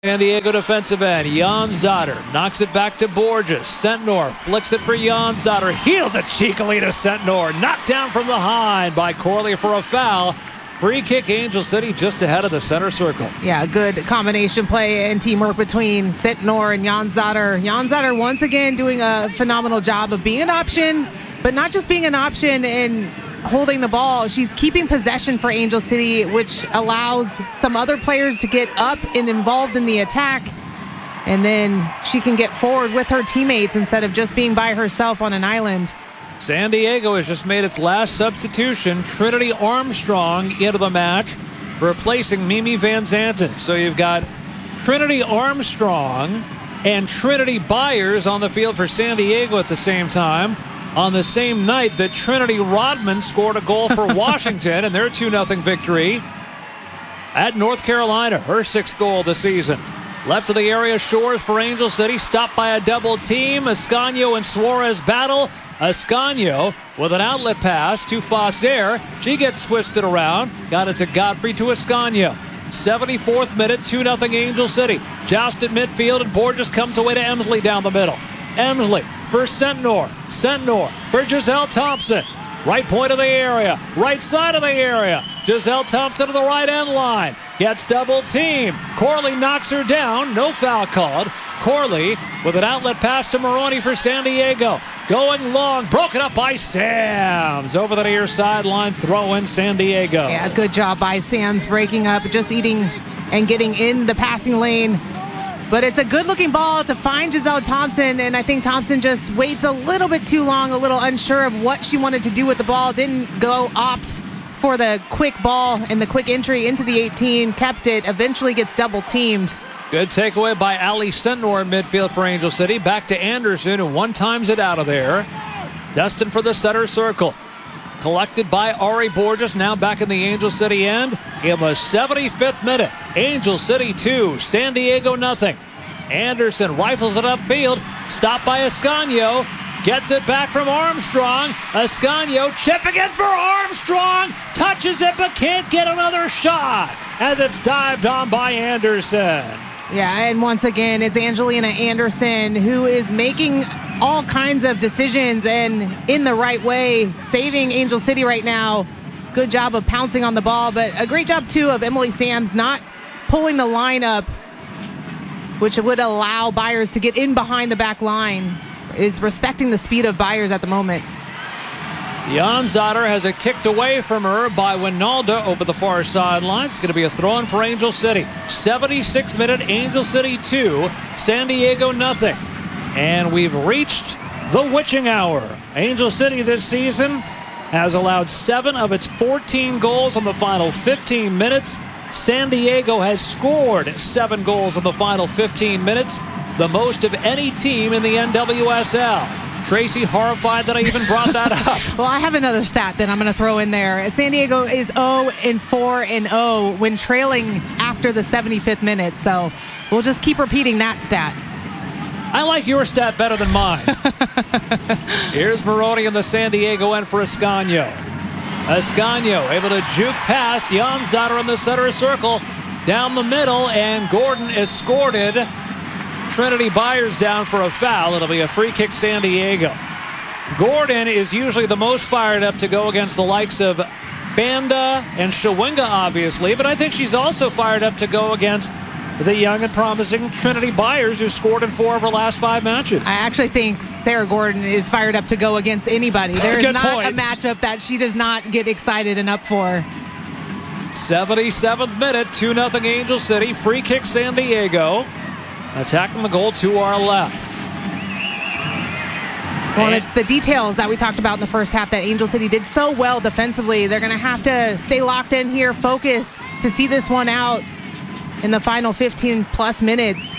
San Diego defensive end, Jonsdottir knocks it back to Borges. Sentnor flicks it for Jonsdottir. Heels it cheekily to Sentnor. Knocked down from behind by Corley for a foul. Free kick, Angel City just ahead of the center circle. Yeah, good combination play and teamwork between Sentnor and Jonsdottir. Jonsdottir once again doing a phenomenal job of being an option, but not just being an option in holding the ball. She's keeping possession for Angel City, which allows some other players to get up and involved in the attack. And then she can get forward with her teammates instead of just being by herself on an island. San Diego has just made its last substitution. Trinity Armstrong into the match, replacing Mimi Van Zanten. So you've got Trinity Armstrong and Trinity Byers on the field for San Diego at the same time, on the same night that Trinity Rodman scored a goal for Washington in their 2-0 victory at North Carolina, her 6th goal this season. Left of the area, Shores for Angel City, stopped by a double team. Ascanio and Suarez battle. Ascanio with an outlet pass to Facer. She gets twisted around. Got it to Godfrey to Ascanio. 74th minute, 2-0 Angel City. Joust at midfield, and Borges comes away to Emsley down the middle. Emsley for Sentnor. Sentnor for Giselle Thompson. Right point of the area. Right side of the area. Giselle Thompson to the right end line. Gets double team. Corley knocks her down. No foul called. Corley with an outlet pass to Maroney for San Diego. Going long. Broken up by Sams. Over the near sideline. Throw in San Diego. Yeah, good job by Sams breaking up, just eating and getting in the passing lane. But it's a good-looking ball to find Giselle Thompson, and I think Thompson just waits a little bit too long, a little unsure of what she wanted to do with the ball. Didn't opt for the quick ball and the quick entry into the 18, kept it, eventually gets double-teamed. Good takeaway by Ali Sentnor in midfield for Angel City. Back to Anderson, who one-times it out of there. Destined for the center circle. Collected by Ari Borges, now back in the Angel City end. In the 75th minute, Angel City 2, San Diego nothing. Anderson rifles it upfield, stopped by Ascanio, gets it back from Armstrong. Ascanio chipping it for Armstrong, touches it but can't get another shot as it's dived on by Anderson. Yeah, and once again, it's Angelina Anderson who is making all kinds of decisions and in the right way, saving Angel City right now. Good job of pouncing on the ball, but a great job, too, of Emily Sams not pulling the line up, which would allow Byers to get in behind the back line, is respecting the speed of Byers at the moment. Jonsdottir has it kicked away from her by Winalda over the far sideline. It's going to be a throw-in for Angel City. 76th minute, Angel City 2, San Diego nothing. And we've reached the witching hour. Angel City this season has allowed 7 of its 14 goals in the final 15 minutes. San Diego has scored 7 goals in the final 15 minutes, the most of any team in the NWSL. Tracy, horrified that I even brought that up. Well, I have another stat that I'm going to throw in there. San Diego is 0-4-0 when trailing after the 75th minute. So we'll just keep repeating that stat. I like your stat better than mine. Here's Maroney in the San Diego end for Ascanio. Ascanio able to juke past Jonsdottir in the center circle. Down the middle, and Gordon escorted Trinity Byers down for a foul. It'll be a free kick, San Diego. Gordon is usually the most fired up to go against the likes of Banda and Shawinga, obviously, but I think she's also fired up to go against the young and promising Trinity Byers, who scored in 4 of her last 5 matches. I actually think Sarah Gordon is fired up to go against anybody. There is not point. A matchup that she does not get excited and up for. 77th minute, 2-0 Angel City. Free kick, San Diego. Attacking the goal to our left. Well, and it's the details that we talked about in the first half that Angel City did so well defensively. They're going to have to stay locked in here, focus to see this one out in the final 15-plus minutes.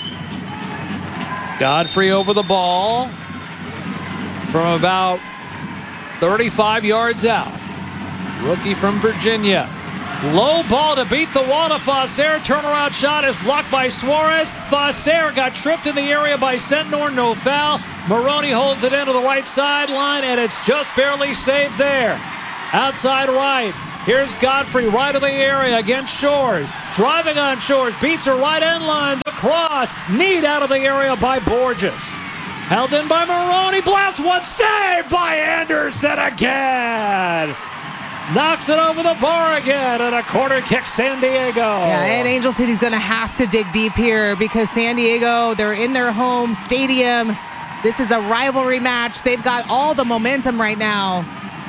Godfrey over the ball from about 35 yards out. Rookie from Virginia. Low ball to beat the wall to Facer. Turnaround shot is blocked by Suarez. Facer got tripped in the area by Sentnor. No foul. Maroney holds it into the right sideline, and it's just barely saved there. Outside right. Here's Godfrey right of the area against Shores. Driving on Shores. Beats her right end line. The cross. Need out of the area by Borges. Held in by Maroney. Blast one. Saved by Anderson again. Knocks it over the bar again. And a corner kick, San Diego. Yeah, and Angel City's going to have to dig deep here because San Diego, they're in their home stadium. This is a rivalry match. They've got all the momentum right now.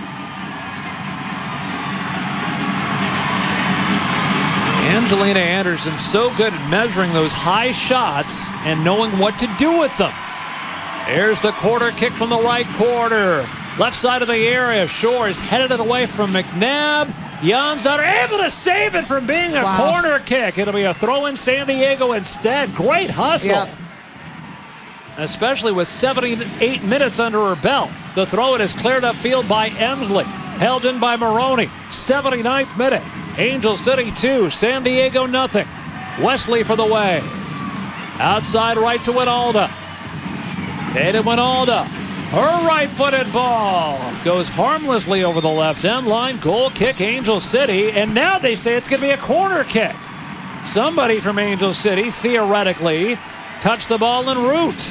Angelina Anderson so good at measuring those high shots and knowing what to do with them. There's the corner kick from the right corner. Left side of the area. Shores headed it away from McNabb. Janzar able to save it from being a corner kick. It'll be a throw in San Diego instead. Great hustle. Yep. Especially with 78 minutes under her belt. The throw in is cleared upfield by Emsley. Held in by Maroney. 79th minute. Angel City 2, San Diego nothing. Wesley for the way. Outside right to Winalda. Tatum Winalda. Her right-footed ball goes harmlessly over the left end line. Goal kick, Angel City. And now they say it's going to be a corner kick. Somebody from Angel City, theoretically, touched the ball en route.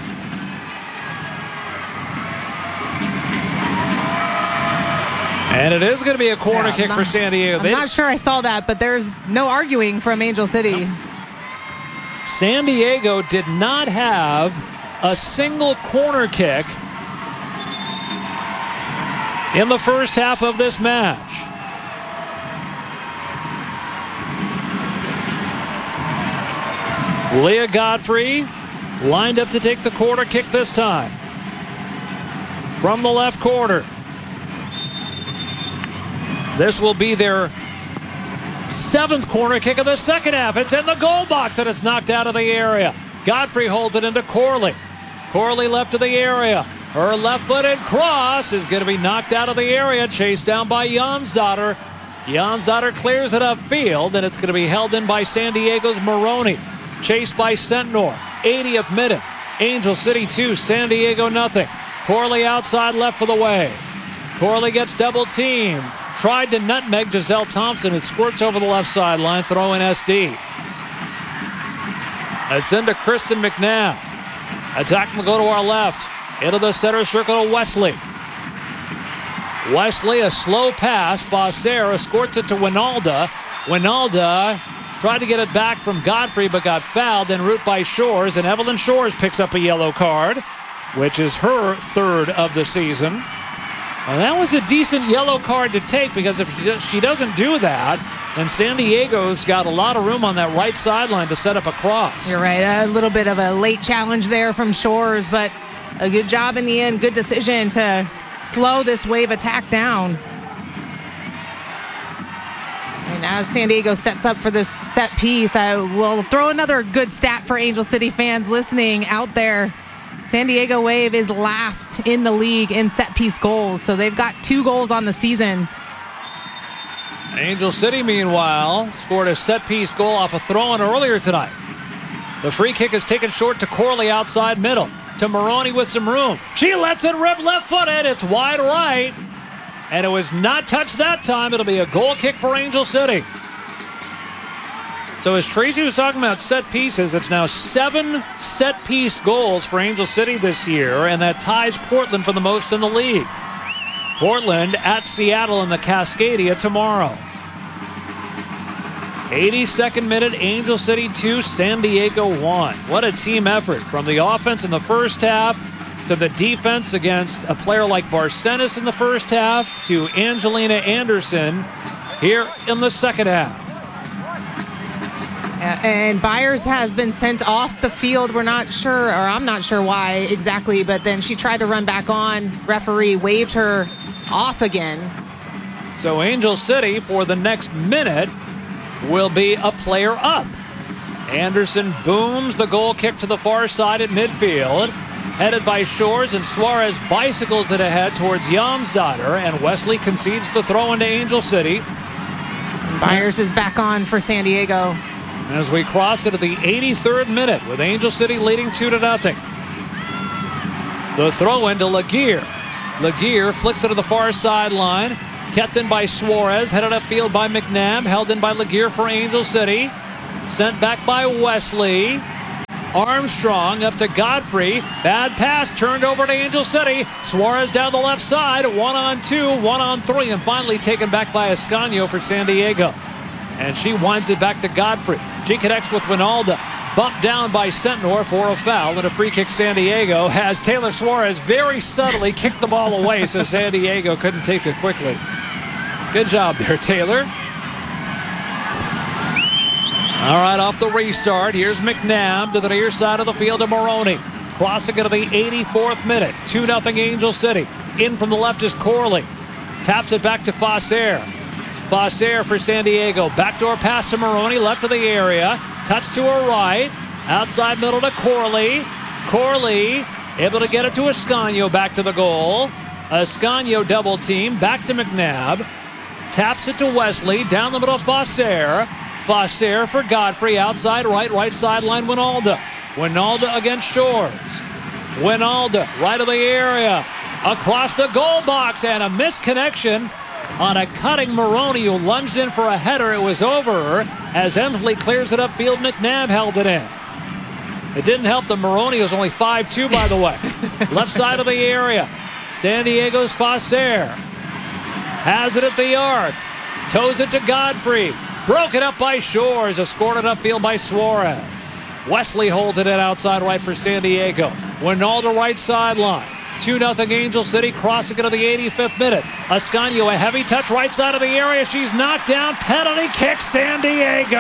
And it is going to be a corner kick for San Diego. I'm not sure I saw that, but there's no arguing from Angel City. San Diego did not have a single corner kick in the first half of this match. Leah Godfrey lined up to take the corner kick this time. From the left corner. This will be their 7th corner kick of the second half. It's in the goal box and it's knocked out of the area. Godfrey holds it into Corley. Corley left of the area. Her left-footed cross is going to be knocked out of the area. Chased down by Janzar. Janzar clears it upfield and it's going to be held in by San Diego's Maroney. Chased by Sentnor. 80th minute. Angel City 2, San Diego nothing. Corley outside left for the way. Corley gets double teamed. Tried to nutmeg Giselle Thompson. It squirts over the left sideline. Throw in SD. It's into Kristen McNabb. Attack will go to our left. Into the center circle to Wesley. Wesley, a slow pass. Fossera escorts it to Winalda. Winalda tried to get it back from Godfrey, but got fouled en route by Shores. And Evelyn Shores picks up a yellow card, which is her 3rd of the season. Well, that was a decent yellow card to take because if she doesn't do that, then San Diego's got a lot of room on that right sideline to set up a cross. You're right. A little bit of a late challenge there from Shores, but a good job in the end. Good decision to slow this wave attack down. And as San Diego sets up for this set piece, I will throw another good stat for Angel City fans listening out there. San Diego Wave is last in the league in set-piece goals, so they've got 2 goals on the season. Angel City, meanwhile, scored a set-piece goal off a throw-in earlier tonight. The free kick is taken short to Corley outside middle. To Maroney with some room. She lets it rip left-footed. It's wide right. And it was not touched that time. It'll be a goal kick for Angel City. So as Tracy was talking about set pieces, it's now 7 set-piece goals for Angel City this year, and that ties Portland for the most in the league. Portland at Seattle in the Cascadia tomorrow. 82nd minute, Angel City 2, San Diego 1. What a team effort from the offense in the first half to the defense against a player like Barcenas in the first half to Angelina Anderson here in the second half. And Byers has been sent off the field. We're not sure, or I'm not sure why exactly, but then she tried to run back on. Referee waved her off again. So Angel City for the next minute will be a player up. Anderson booms the goal kick to the far side at midfield. Headed by Shores, and Suarez bicycles it ahead towards Janzar, and Wesley concedes the throw into Angel City. Byers is back on for San Diego. As we cross into the 83rd minute with Angel City leading 2-0. The throw into Laguerre. Laguerre flicks it to the far sideline. Kept in by Suarez. Headed upfield by McNabb. Held in by Laguerre for Angel City. Sent back by Wesley. Armstrong up to Godfrey. Bad pass turned over to Angel City. Suarez down the left side. 1-on-2, 1-on-3, and finally taken back by Ascanio for San Diego. And she winds it back to Godfrey. She connects with Winalda. Bumped down by Sentnor for a foul and a free kick. San Diego has Taylor Suarez very subtly kicked the ball away so San Diego couldn't take it quickly. Good job there, Taylor. All right, off the restart, here's McNabb to the near side of the field to Maroney. Crossing into the 84th minute. 2-0 Angel City. In from the left is Corley. Taps it back to Fosser. Fosser for San Diego. Backdoor pass to Maroney, left of the area. Cuts to her right. Outside middle to Corley. Corley able to get it to Ascanio back to the goal. Ascanio double team. Back to McNabb. Taps it to Wesley. Down the middle, Fosser. Fosser for Godfrey. Outside right sideline, Winalda. Winalda against Shores. Winalda, right of the area. Across the goal box, and a missed connection on a cutting Maroney who lunged in for a header. It was over as Emsley clears it upfield. McNabb held it in. It didn't help that Maroney was only 5'2", by the way. Left side of the area. San Diego's Fosser. Has it at the arc. Toes it to Godfrey. Broken up by Shores. Escorted upfield by Suarez. Wesley holds it in outside right for San Diego. Winalda right sideline. 2-0 Angel City, crossing into the 85th minute. Ascanio, a heavy touch right side of the area. She's knocked down. Penalty kick, San Diego.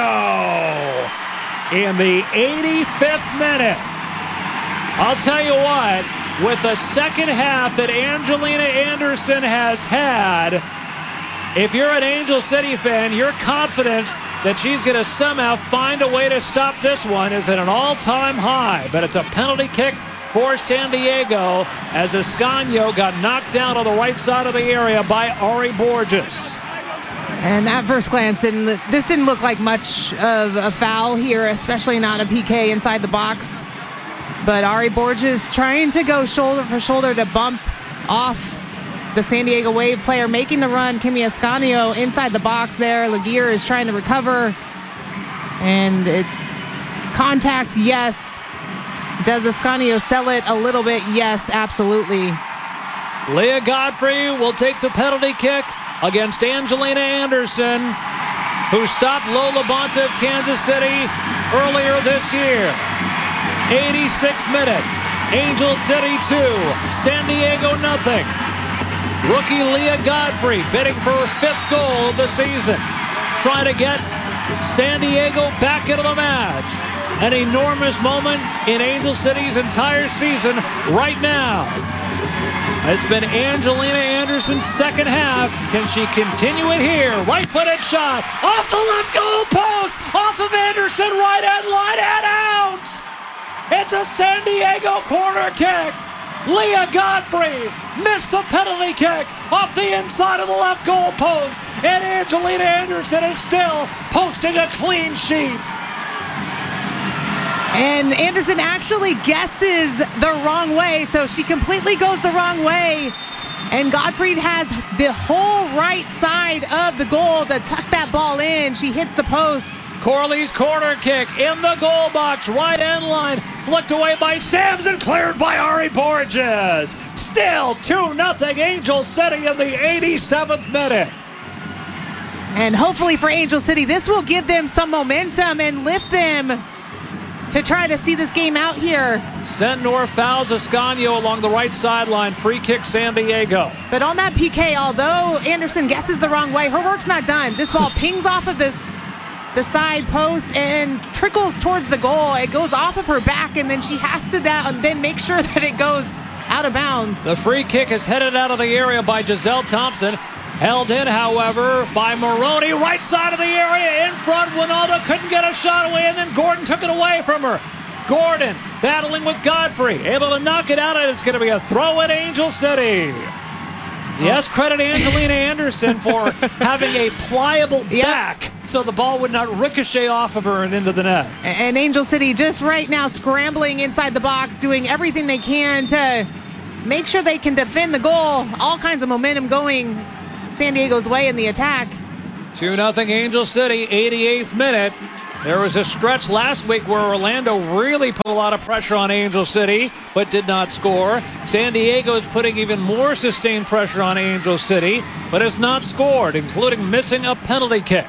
In the 85th minute. I'll tell you what, with the second half that Angelina Anderson has had, if you're an Angel City fan, your confidence that she's going to somehow find a way to stop this one is at an all-time high. But it's a penalty kick for San Diego as Ascanio got knocked down on the right side of the area by Ari Borges. And at first glance, this didn't look like much of a foul here, especially not a PK inside the box. But Ari Borges trying to go shoulder for shoulder to bump off the San Diego Wave player, making the run. Kimi Ascanio inside the box there. Laguerre is trying to recover. And it's contact, yes. Does Ascanio sell it a little bit? Yes, absolutely. Leah Godfrey will take the penalty kick against Angelina Anderson, who stopped Lola Bonta of Kansas City earlier this year. 86th minute. Angel City 2, San Diego nothing. Rookie Leah Godfrey bidding for her 5th goal of the season. Trying to get San Diego back into the match. An enormous moment in Angel City's entire season right now. It's been Angelina Anderson's second half. Can she continue it here? Right-footed shot off the left goal post, off of Anderson, right end line and out. It's a San Diego corner kick. Leah Godfrey missed the penalty kick off the inside of the left goal post, and Angelina Anderson is still posting a clean sheet. And Anderson actually guesses the wrong way, so she completely goes the wrong way. And Godfrey has the whole right side of the goal to tuck that ball in. She hits the post. Corley's corner kick in the goal box, right end line, flicked away by Sams and cleared by Ari Borges. Still 2-0 Angel City in the 87th minute. And hopefully for Angel City, this will give them some momentum and lift them to try to see this game out here. Sentnor fouls Ascanio along the right sideline. Free kick San Diego. But on that PK, although Anderson guesses the wrong way, her work's not done. This ball pings off of the side post and trickles towards the goal. It goes off of her back, and then she has to then make sure that it goes out of bounds. The free kick is headed out of the area by Giselle Thompson. Held in, however, by Maroney. Right side of the area, in front. Winalda couldn't get a shot away, and then Gordon took it away from her. Gordon battling with Godfrey, able to knock it out, and it's going to be a throw at Angel City. Yes, credit Angelina Anderson for having a pliable back so the ball would not ricochet off of her and into the net. And Angel City just right now scrambling inside the box, doing everything they can to make sure they can defend the goal. All kinds of momentum going San Diego's way in the attack. 2-0 Angel City, 88th minute. There was a stretch last week where Orlando really put a lot of pressure on Angel City, but did not score. San Diego is putting even more sustained pressure on Angel City, but has not scored, including missing a penalty kick.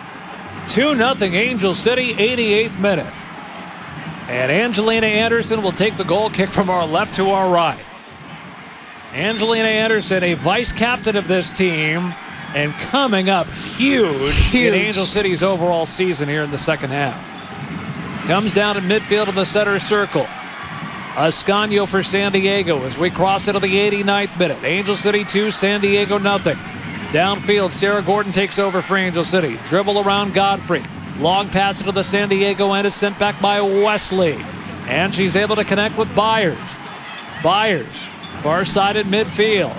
2-0 Angel City, 88th minute. And Angelina Anderson will take the goal kick from our left to our right. Angelina Anderson, a vice captain of this team, and coming up huge in Angel City's overall season here in the second half. Comes down in midfield in the center circle. Ascanio for San Diego as we cross into the 89th minute. Angel City 2, San Diego nothing. Downfield, Sarah Gordon takes over for Angel City. Dribble around Godfrey. Long pass into the San Diego end is sent back by Wesley. And she's able to connect with Byers. Byers, far side in midfield.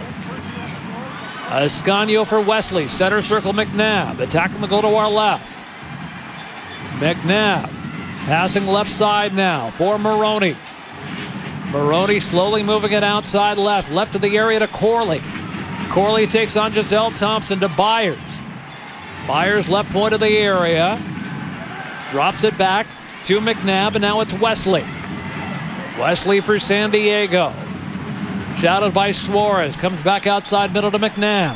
Ascanio for Wesley. Center circle McNabb. Attacking the goal to our left. McNabb passing left side now for Maroney. Maroney slowly moving it outside left. Left of the area to Corley. Corley takes on Giselle Thompson to Byers. Byers left point of the area. Drops it back to McNabb, and now it's Wesley. Wesley for San Diego. Shouted by Suarez. Comes back outside middle to McNabb.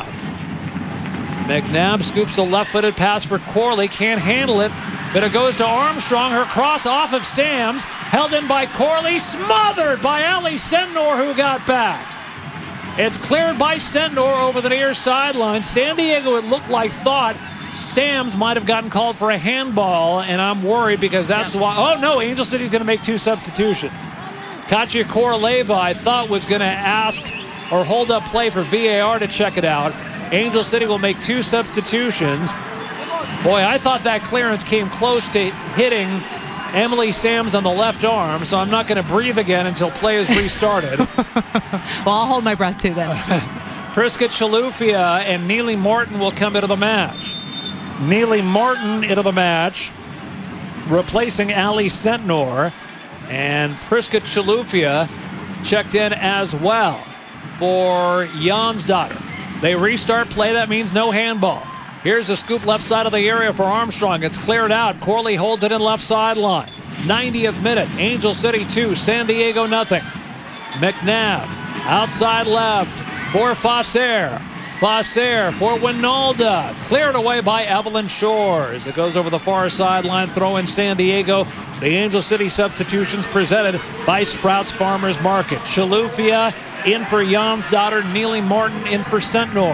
McNabb scoops a left-footed pass for Corley. Can't handle it, but it goes to Armstrong. Her cross off of Sams. Held in by Corley. Smothered by Ali Sentnor, who got back. It's cleared by Sentnor over the near sideline. San Diego, it looked like, thought Sams might have gotten called for a handball, and I'm worried because that's why. Oh, no, Angel City's going to make two substitutions. Katya Koroleva, I thought, was going to ask or hold up play for VAR to check it out. Angel City will make two substitutions. Boy, I thought that clearance came close to hitting Emily Sams on the left arm, so I'm not going to breathe again until play is restarted. Well, I'll hold my breath too then. Priska Chalufia and Neely Martin will come into the match. Neely Martin into the match, replacing Ali Sentnor. And Priska Chalufia checked in as well for Jansdotter. They restart play. That means no handball. Here's a scoop left side of the area for Armstrong. It's cleared out. Corley holds it in left sideline. 90th minute. Angel City 2, San Diego nothing. McNabb outside left for Fasser. Fasser for Winalda. Cleared away by Evelyn Shores. It goes over the far sideline. Throw in San Diego. The Angel City substitutions presented by Sprouts Farmers Market. Chalufia in for Jansdotter. Neely Martin in for Sentnor.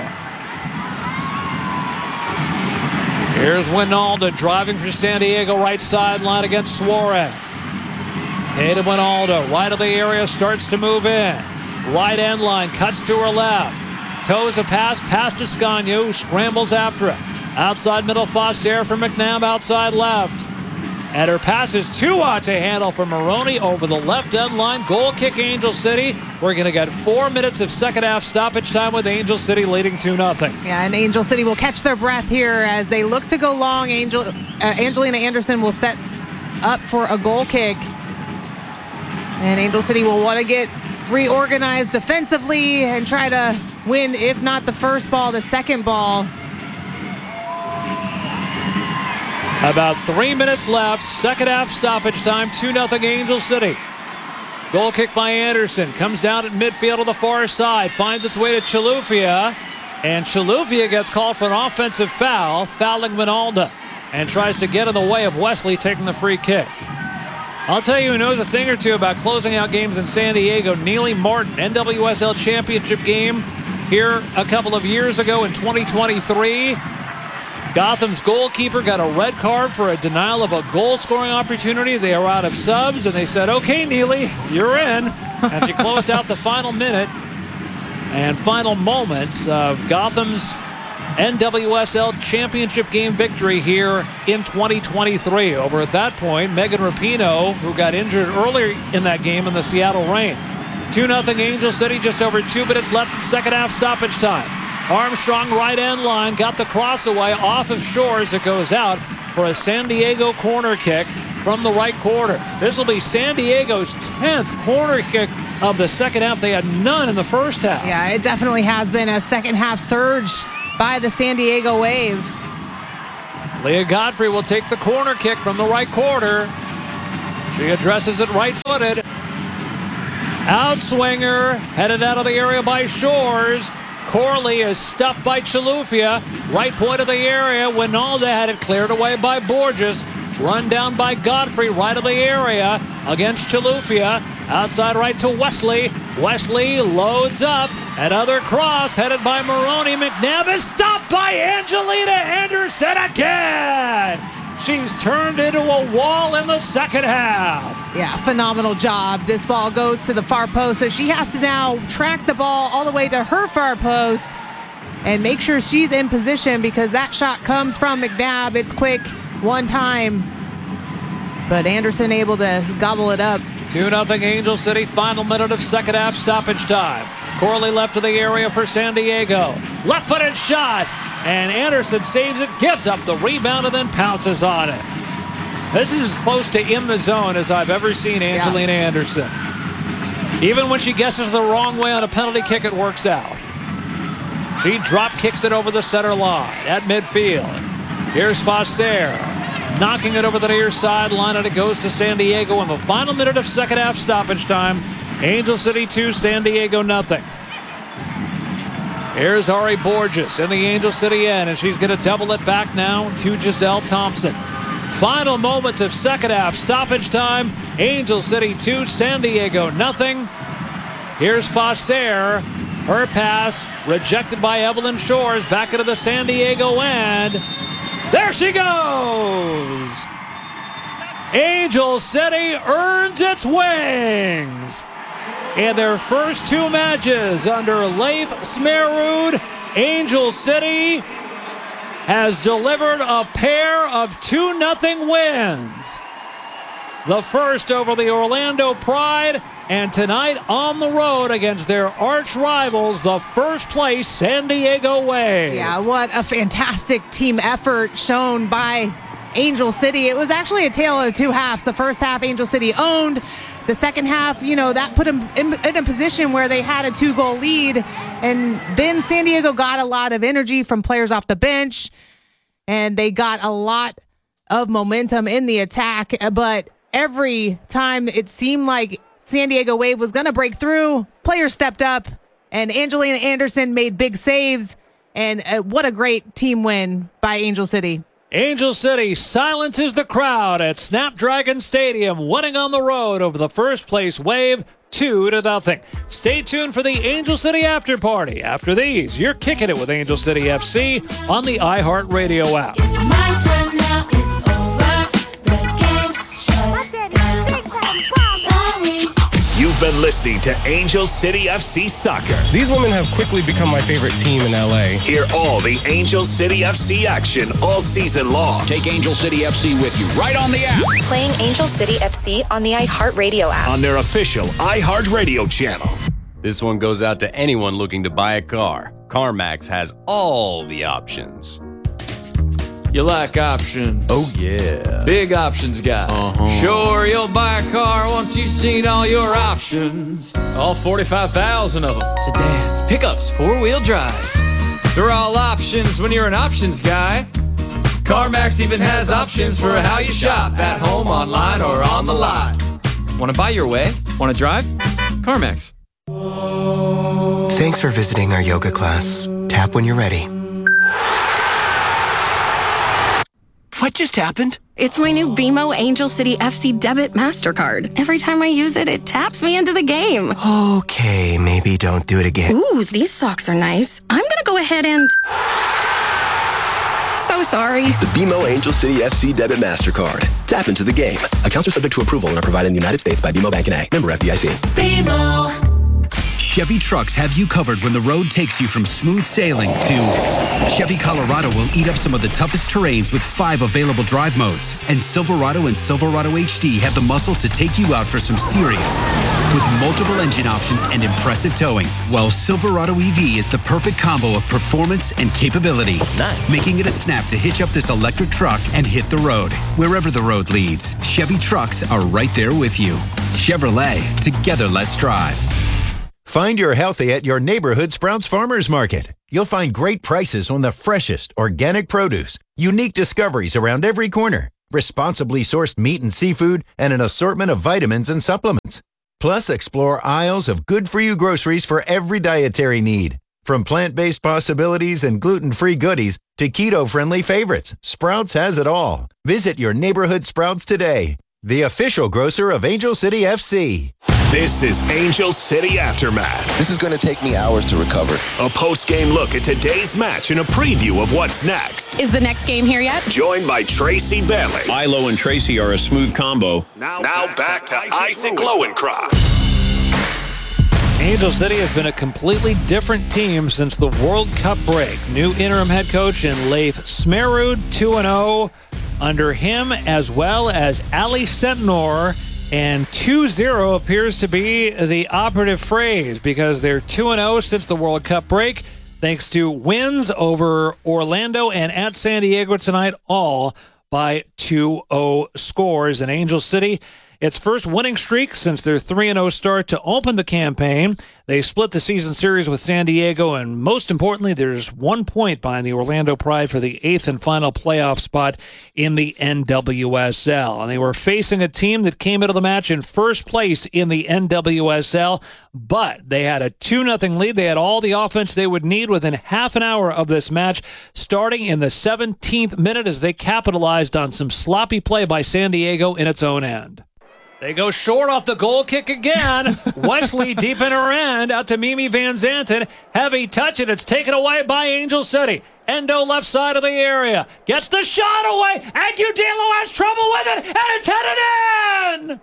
Here's Winalda driving for San Diego, right sideline against Suarez. Tatum Winalda, right of the area, starts to move in. Right end line, cuts to her left. Toes a pass to Ascanio, who scrambles after it. Outside middle, Fasser for McNabb, outside left. And her pass is too hot to handle for Maroney over the left end line. Goal kick Angel City. We're going to get 4 minutes of second half stoppage time with Angel City leading 2-0. Yeah, and Angel City will catch their breath here as they look to go long. Angelina Anderson will set up for a goal kick. And Angel City will want to get reorganized defensively and try to win, if not the first ball, the second ball. About 3 minutes left. Second half stoppage time. 2-0 Angel City. Goal kick by Anderson. Comes down at midfield on the far side. Finds its way to Chalufia. And Chalufia gets called for an offensive foul. Fouling Winalda. And tries to get in the way of Wesley taking the free kick. I'll tell you who knows a thing or two about closing out games in San Diego. Neely Martin. NWSL championship game here a couple of years ago in 2023. Gotham's goalkeeper got a red card for a denial of a goal-scoring opportunity. They are out of subs, and they said, okay, Neely, you're in. And she closed out the final minute and final moments of Gotham's NWSL championship game victory here in 2023. Over at that point, Megan Rapinoe, who got injured earlier in that game in the Seattle rain. 2-0 Angel City, just over 2 minutes left in second half stoppage time. Armstrong, right end line, got the cross away off of Shores. It goes out for a San Diego corner kick from the right corner. This will be San Diego's 10th corner kick of the second half. They had none in the first half. Yeah, it definitely has been a second half surge by the San Diego Wave. Leah Godfrey will take the corner kick from the right corner. She addresses it right-footed. Outswinger, headed out of the area by Shores. Corley is stuffed by Chilufya. Right point of the area. Winalda had it cleared away by Borges. Run down by Godfrey, right of the area against Chilufya. Outside right to Wesley. Wesley loads up. Another cross headed by Maroney. McNabb is stopped by Angelina Anderson again. She's turned into a wall in the second half. Yeah, phenomenal job. This ball goes to the far post, so she has to now track the ball all the way to her far post and make sure she's in position because that shot comes from McNabb. It's quick, one time, but Anderson able to gobble it up. 2-0 Angel City, final minute of second half stoppage time. Corley left to the area for San Diego. Left-footed shot. And Anderson saves it, gives up the rebound, and then pounces on it. This is as close to in the zone as I've ever seen Angelina Anderson. Even when she guesses the wrong way on a penalty kick, it works out. She drop kicks it over the center line at midfield. Here's Fosser knocking it over the near sideline, and it goes to San Diego in the final minute of second half stoppage time. Angel City 2, San Diego nothing. Here's Ari Borges in the Angel City end, and she's going to double it back now to Giselle Thompson. Final moments of second half stoppage time. Angel City 2, San Diego nothing. Here's Fosser. Her pass rejected by Evelyn Shores. Back into the San Diego end. There she goes. Angel City earns its wings. In their first two matches under Leif Smerud, Angel City has delivered a pair of 2-0 wins. The first over the Orlando Pride, and tonight on the road against their arch rivals, the first place San Diego Wave. Yeah, what a fantastic team effort shown by Angel City. It was actually a tale of two halves. The first half, Angel City owned. The second half, that put them in a position where they had a 2-goal lead. And then San Diego got a lot of energy from players off the bench. And they got a lot of momentum in the attack. But every time it seemed like San Diego Wave was going to break through, players stepped up. And Angelina Anderson made big saves. And what a great team win by Angel City. Angel City silences the crowd at Snapdragon Stadium, winning on the road over the first place Wave 2-0. Stay tuned for the Angel City after party. After these, you're kicking it with Angel City FC on the iHeartRadio app. It's my turn now, it's over. The game's shut down. Sorry. You've been listening to Angel City FC Soccer. These women have quickly become my favorite team in LA. Hear all the Angel City FC action all season long. Take Angel City FC with you right on the app. Playing Angel City FC on the iHeartRadio app. On their official iHeartRadio channel. This one goes out to anyone looking to buy a car. CarMax has all the options. You like options? Oh, yeah. Big options guy. Sure, you'll buy a car once you've seen all your options. All 45,000 of them. Sedans, pickups, four-wheel drives. They're all options when you're an options guy. CarMax even has options for how you shop. At home, online, or on the lot. Want to buy your way? Want to drive? CarMax. Thanks for visiting our yoga class. Tap when you're ready. What just happened? It's my new BMO Angel City FC debit MasterCard. Every time I use it, it taps me into the game. Okay, maybe don't do it again. Ooh, these socks are nice. I'm gonna go ahead and... So sorry. The BMO Angel City FC debit MasterCard. Tap into the game. Accounts are subject to approval and are provided in the United States by BMO Bank N.A. Member FDIC. BMO. Chevy trucks have you covered when the road takes you from smooth sailing to Chevy Colorado will eat up some of the toughest terrains with 5 available drive modes. And Silverado and Silverado HD have the muscle to take you out for some serious with multiple engine options and impressive towing. While Silverado EV is the perfect combo of performance and capability. Nice. Making it a snap to hitch up this electric truck and hit the road. Wherever the road leads, Chevy trucks are right there with you. Chevrolet, together let's drive. Find your healthy at your neighborhood Sprouts Farmers Market. You'll find great prices on the freshest organic produce, unique discoveries around every corner, responsibly sourced meat and seafood, and an assortment of vitamins and supplements. Plus, explore aisles of good-for-you groceries for every dietary need. From plant-based possibilities and gluten-free goodies to keto-friendly favorites, Sprouts has it all. Visit your neighborhood Sprouts today, the official grocer of Angel City FC. This is Angel City Aftermath. This is going to take me hours to recover. A post-game look at today's match and a preview of what's next. Is the next game here yet? Joined by Tracy Bailey. Milo and Tracy are a smooth combo. Now back to Isaac Lowencroft. Angel City has been a completely different team since the World Cup break. New interim head coach in Leif Smerud, 2-0 under him, as well as Ali Sentnor. And 2-0 appears to be the operative phrase because they're 2-0 since the World Cup break, thanks to wins over Orlando and at San Diego tonight, all by 2-0 scores. And Angel City, its first winning streak since their 3-0 start to open the campaign. They split the season series with San Diego, and most importantly, there's 1 point behind the Orlando Pride for the 8th and final playoff spot in the NWSL. And they were facing a team that came into the match in first place in the NWSL, but they had a 2-0 lead. They had all the offense they would need within half an hour of this match, starting in the 17th minute as they capitalized on some sloppy play by San Diego in its own end. They go short off the goal kick again. Wesley deep in her end, out to Mimi Van Zanten. Heavy touch, and it's taken away by Angel City. Endo left side of the area. Gets the shot away, and Udilo has trouble with it, and it's headed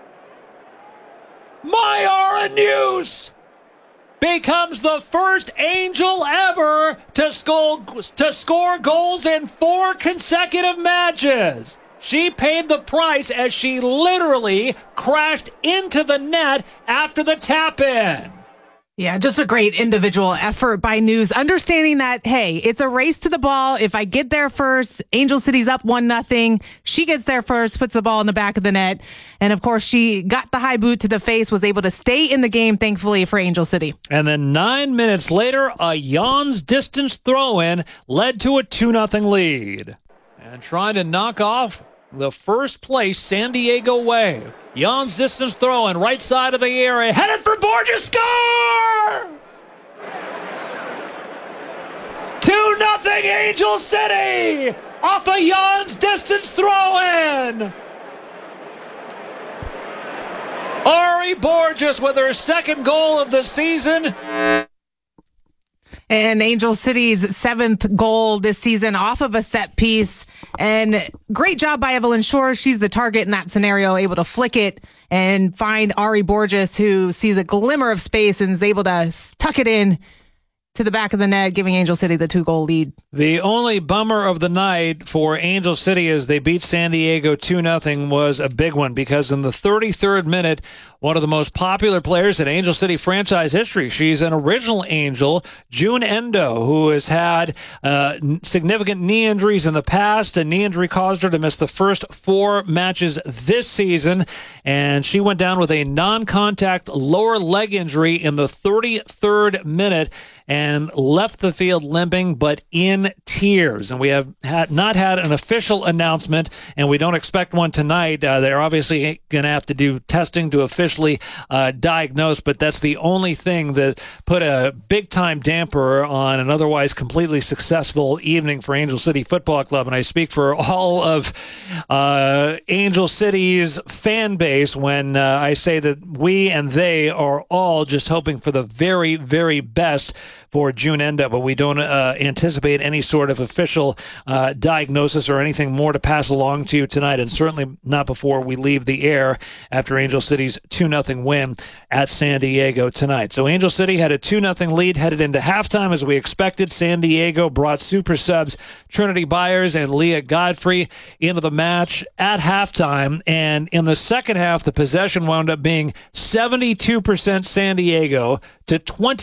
in! Mayara News becomes the first Angel ever to score goals in 4 consecutive matches. She paid the price as she literally crashed into the net after the tap-in. Yeah, just a great individual effort by News, understanding that, hey, it's a race to the ball. If I get there first, Angel City's up 1-0. She gets there first, puts the ball in the back of the net. And, of course, she got the high boot to the face, was able to stay in the game, thankfully, for Angel City. And then 9 minutes later, a Jan's distance throw-in led to a 2-0 lead. And trying to knock off the first place San Diego way. Jan's distance throw-in, right side of the area, headed for Borges, score! 2-0 Angel City off a Jan's distance throw-in. Ari Borges with her second goal of the season. And Angel City's 7th goal this season off of a set piece. And great job by Evelyn Shore. She's the target in that scenario, able to flick it and find Ari Borges, who sees a glimmer of space and is able to tuck it in to the back of the net, giving Angel City the 2-goal lead. The only bummer of the night for Angel City as they beat San Diego 2-0 was a big one, because in the 33rd minute, one of the most popular players in Angel City franchise history, she's an original Angel, June Endo, who has had significant knee injuries in the past. A knee injury caused her to miss the first 4 matches this season, and she went down with a non-contact lower leg injury in the 33rd minute and left the field limping, but in tears. And we have not had an official announcement, and we don't expect one tonight. They're obviously going to have to do testing to officially diagnose, but that's the only thing that put a big-time damper on an otherwise completely successful evening for Angel City Football Club. And I speak for all of Angel City's fan base when I say that we and they are all just hoping for the very, very best for June Endo, but we don't anticipate any sort of official diagnosis or anything more to pass along to you tonight, and certainly not before we leave the air after Angel City's 2-0 win at San Diego tonight. So Angel City had a 2-0 lead headed into halftime as we expected. San Diego brought super subs Trinity Byers and Leah Godfrey into the match at halftime, and in the second half, the possession wound up being 72% San Diego, to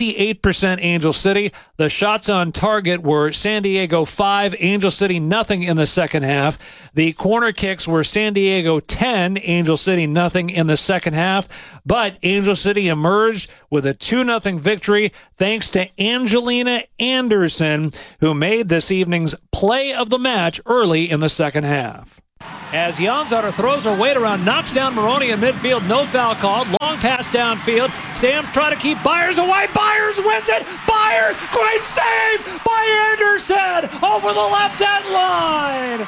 28% Angel City. The shots on target were San Diego 5, Angel City nothing in the second half. The corner kicks were San Diego 10, Angel City nothing in the second half. But Angel City emerged with a 2-0 victory thanks to Angelina Anderson, who made this evening's play of the match early in the second half. As Janzar throws her weight around, knocks down Maroney in midfield, no foul called. Long pass downfield. Sam's trying to keep Byers away. Byers wins it. Byers, great save by Anderson over the left-hand line.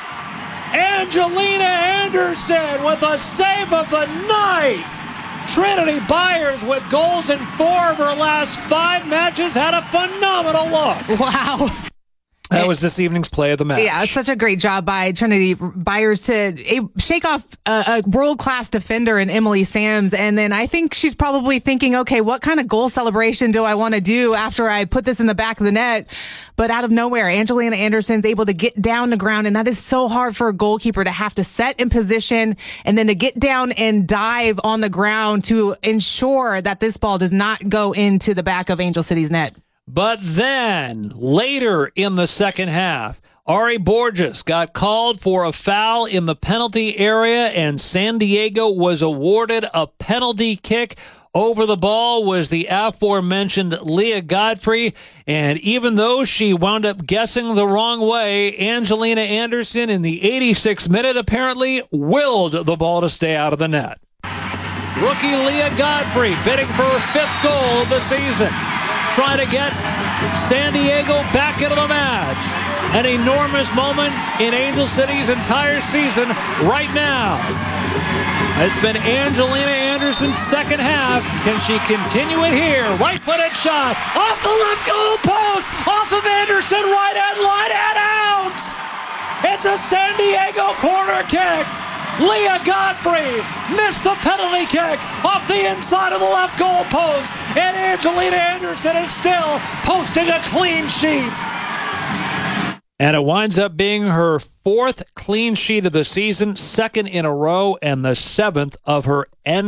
Angelina Anderson with a save of the night. Trinity Byers, with goals in 4 of her last 5 matches, had a phenomenal look. Wow. That was this evening's play of the match. Yeah, such a great job by Trinity Byers to shake off a world-class defender in Emily Sams. And then I think she's probably thinking, okay, what kind of goal celebration do I want to do after I put this in the back of the net? But out of nowhere, Angelina Anderson's able to get down the ground. And that is so hard for a goalkeeper to have to set in position and then to get down and dive on the ground to ensure that this ball does not go into the back of Angel City's net. But then, later in the second half, Ari Borges got called for a foul in the penalty area, and San Diego was awarded a penalty kick. Over the ball was the aforementioned Leah Godfrey, and even though she wound up guessing the wrong way, Angelina Anderson in the 86th minute apparently willed the ball to stay out of the net. Rookie Leah Godfrey bidding for her 5th goal of the season. Trying to get San Diego back into the match. An enormous moment in Angel City's entire season right now. It's been Angelina Anderson's second half. Can she continue it here? Right-footed shot off the left goal post, off of Anderson, right-hand line and out. It's a San Diego corner kick. Leah Godfrey missed the penalty kick off the inside of the left goal post, and Angelina Anderson is still posting a clean sheet. And it winds up being her 4th clean sheet of the season, 2nd in a row, and the 7th of her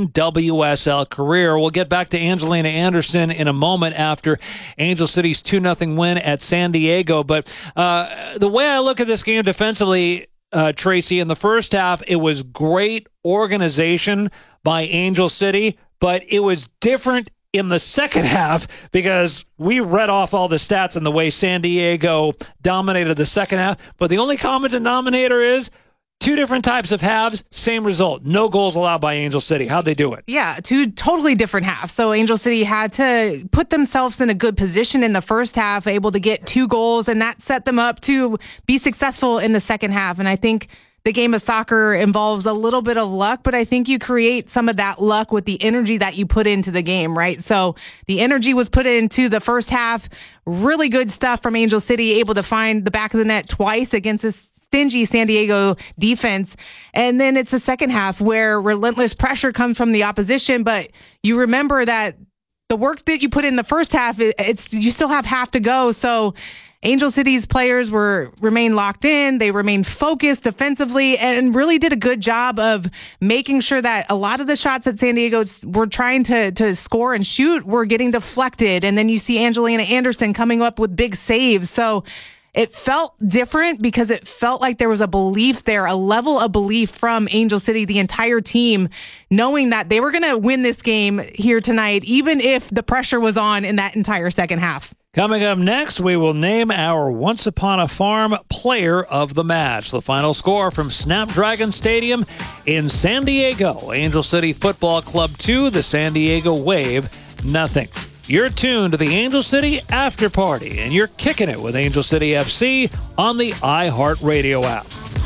NWSL career. We'll get back to Angelina Anderson in a moment after Angel City's 2-0 win at San Diego. But the way I look at this game defensively, Tracy, in the first half, it was great organization by Angel City, but it was different in the second half because we read off all the stats and the way San Diego dominated the second half. But the only common denominator is 2 different types of halves, same result. No goals allowed by Angel City. How'd they do it? Yeah, 2 totally different halves. So Angel City had to put themselves in a good position in the first half, able to get 2 goals, and that set them up to be successful in the second half. And I think the game of soccer involves a little bit of luck, but I think you create some of that luck with the energy that you put into the game, right? So the energy was put into the first half. Really good stuff from Angel City, able to find the back of the net twice against this stingy San Diego defense. And then it's the second half where relentless pressure comes from the opposition, but you remember that the work that you put in the first half, you still have half to go. So Angel City's players remained locked in. They remained focused defensively and really did a good job of making sure that a lot of the shots that San Diego were trying to score and shoot were getting deflected. And then you see Angelina Anderson coming up with big saves. So it felt different because it felt like there was a belief there, a level of belief from Angel City, the entire team, knowing that they were going to win this game here tonight, even if the pressure was on in that entire second half. Coming up next, we will name our Once Upon a Farm player of the match. The final score from Snapdragon Stadium in San Diego. Angel City Football Club 2, the San Diego Wave, 0. You're tuned to the Angel City After Party, and you're kicking it with Angel City FC on the iHeartRadio app.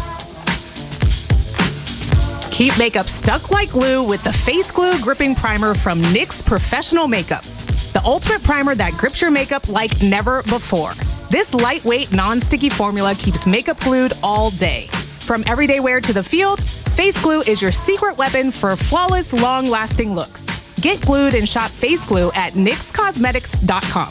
Keep makeup stuck like glue with the Face Glue Gripping Primer from NYX Professional Makeup. The ultimate primer that grips your makeup like never before. This lightweight, non-sticky formula keeps makeup glued all day. From everyday wear to the field, Face Glue is your secret weapon for flawless, long-lasting looks. Get glued and shop Face Glue at NYXCosmetics.com.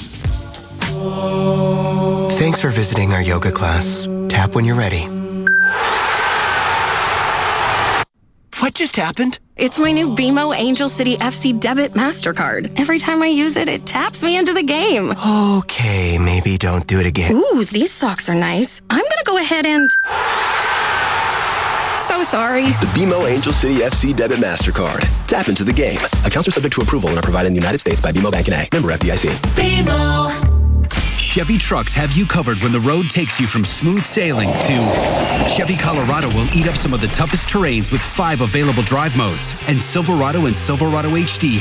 Thanks for visiting our yoga class. Tap when you're ready. What just happened? It's my new BMO Angel City FC Debit MasterCard. Every time I use it, it taps me into the game. Okay, maybe don't do it again. Ooh, these socks are nice. I'm gonna go ahead and... So sorry. The BMO Angel City FC Debit MasterCard. Tap into the game. Accounts are subject to approval and are provided in the United States by BMO Bank and A. Member FDIC. BMO. Chevy trucks have you covered when the road takes you from smooth sailing to Chevy Colorado will eat up some of the toughest terrains with 5 available drive modes. And Silverado and Silverado HD